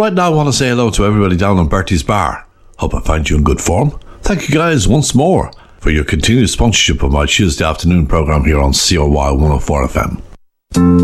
Right now I want to say hello to everybody down in Bertie's Bar. Hope I find you in good form. Thank you guys once more for your continued sponsorship of my Tuesday afternoon programme here on COY 104 FM.